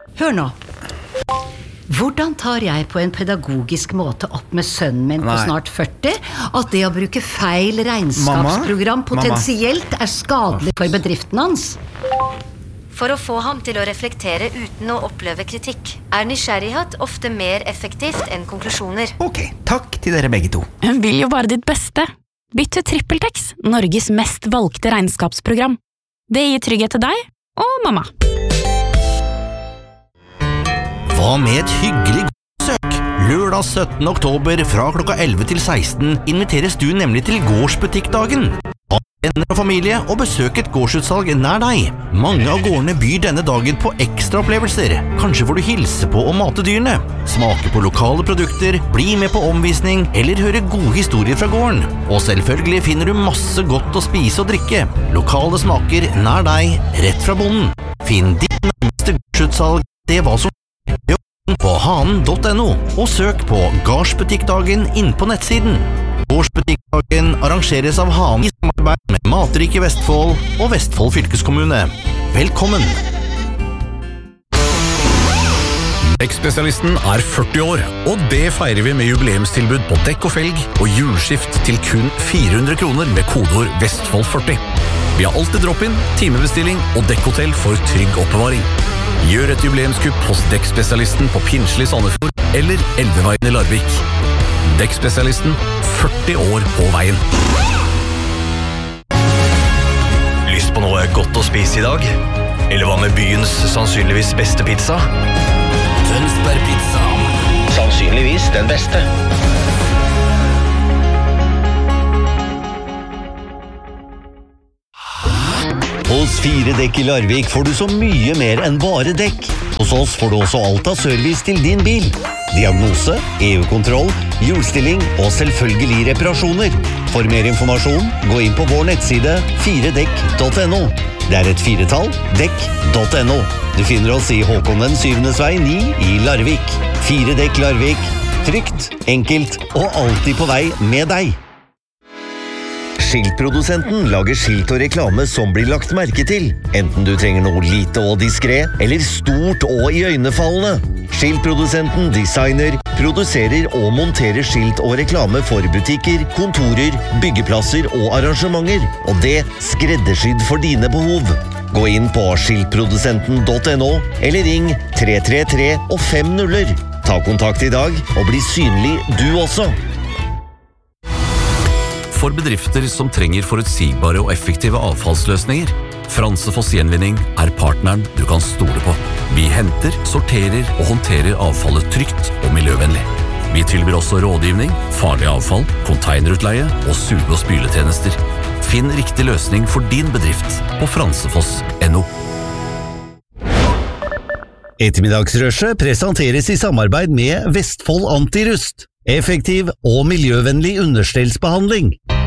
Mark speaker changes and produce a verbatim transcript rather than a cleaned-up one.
Speaker 1: Hør nå. Hvordan tar jeg på en pedagogisk måte opp med sønnen min på
Speaker 2: Nei.
Speaker 1: snart førti at det å bruke feil regnskapsprogram
Speaker 2: Mamma?
Speaker 1: potensielt er skadelig for bedriften hans?
Speaker 3: For å få ham til å reflektere uten å oppleve kritikk, er nysgjerrighet ofte mer effektivt enn konklusjoner.
Speaker 2: Ok, takk til dere begge to.
Speaker 4: Hun vil jo bare ditt beste. Bytt til TrippelTex, Norges mest valgte regnskapsprogram. Det gir trygghet til deg og mamma.
Speaker 5: Hva med et hyggelig gårdsbesøk? Lørdag syttende oktober fra klokka elleve til seksten inviteres du nemlig til gårdsbutikkdagen. Ha venner og familie og besøk et gårdsutsalg nær deg. Mange av gårdene byr denne dagen på ekstra opplevelser. Kanskje får du hilse på og mate dyrene, smake på lokale produkter, bli med på omvisning eller høre gode historier fra gården. Og selvfølgelig finner du masse godt å spise og drikke. Lokale smaker nær deg, rett fra bonden. Finn ditt nærmeste gårdsutsalg, det var som på hanen punktum no og søk på Gårdsbutikkdagen inn på nettsiden. Gårdsbutikkdagen arrangeres av Hanen i samarbeid med Matrike Vestfold og Vestfold fylkeskommune. Velkommen!
Speaker 6: Dekkspesialisten er førti år, og det feirer vi med jubileumstilbud på dekk og felg og hjulskift til kun fire hundre kroner med kodeord Vestfold førti. Vi har alltid drop-in, timebestilling og dekkhotell for trygg oppbevaring. Gjør et jubileumskupp hos Dekkspesialisten på Pinsli Sandefjord eller Elveveien i Larvik. Dekkspesialisten, førti år på veien.
Speaker 7: Lyst på noe godt å spise i dag? Eller hva med byens sannsynligvis beste pizza?
Speaker 5: Tønsberg Pizza.
Speaker 7: Sannsynligvis den beste.
Speaker 8: Hos fire dekk i Larvik får du så mye mer enn bare dekk. Hos oss får du også alt av service til din bil. Diagnose, E U-kontroll, hjulstilling og selvfølgelig reparasjoner. For mer informasjon, gå inn på vår nettside fire dekk punktum no. Det er et firetall, dekk punktum no. Du finner oss i Håkon den syvendes vei ni i Larvik. Fire dekk Larvik. Trygt, enkelt og alltid på vei med deg. Skiltprodusenten lager skilt og reklame som blir lagt merke til, enten du trenger noe lite og diskret, eller stort og iøynefallende. Skiltprodusenten designer, produserer og monterer skilt og reklame for butikker, kontorer, byggeplasser og arrangementer, og det skreddersydd for dine behov. Gå inn på skiltprodusenten punktum no, eller ring tre tre tre og fem nuller. Ta kontakt i dag og bli synlig du også.
Speaker 6: For bedrifter som trenger forutsigbare og effektive avfallsløsninger, Fransefoss Gjenvinning er partneren du kan stole på. Vi henter, sorterer og håndterer avfallet trygt og miljøvennlig. Vi tilbyr også rådgivning, farlig avfall, containerutleie og suge- og spyletjenester. Finn riktig løsning for din bedrift på fransefoss punktum no.
Speaker 8: Ettermiddagsrushet presenteres i samarbeid med Vestfold Antirust. Effektiv og miljøvennlig understellsbehandling.